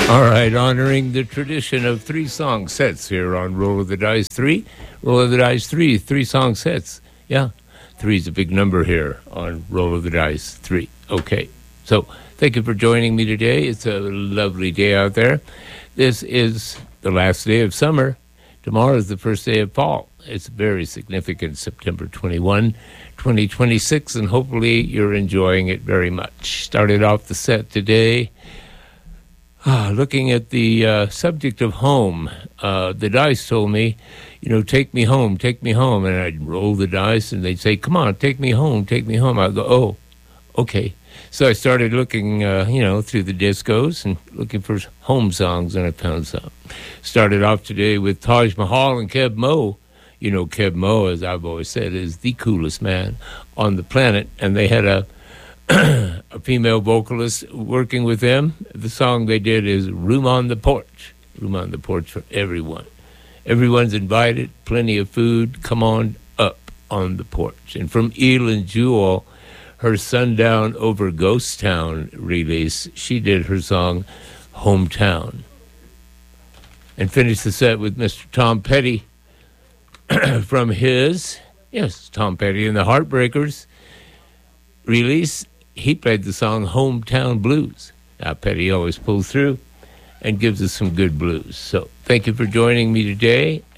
All right, honoring the tradition of 3-song sets here on Roll of the Dice 3. Roll of the Dice 3, 3-song sets. Yeah, 3 is a big number here on Roll of the Dice 3. Okay, so thank you for joining me today. It's a lovely day out there. This is the last day of summer. Tomorrow is the first day of fall. It's very significant, September 21, 2026, and hopefully you're enjoying it very much. Started off the set today looking at the subject of home. The dice told me, take me home. And I'd roll the dice, and they'd say, come on, take me home. I'd go, oh, okay. So I started looking, through the discos and looking for home songs, and I found some. Started off today with Taj Mahal and Keb Mo. Keb Mo, as I've always said, is the coolest man on the planet, and they had a female vocalist working with them. The song they did is Room on the Porch. Room on the Porch for everyone. Everyone's invited, plenty of food. Come on up on the porch. And from Elin Jewel, her Sundown Over Ghost Town release, she did her song Hometown. And finished the set with Mr. Tom Petty from his, Tom Petty and the Heartbreakers release. He played the song Hometown Blues. Now, Petty always pulls through and gives us some good blues. So thank you for joining me today.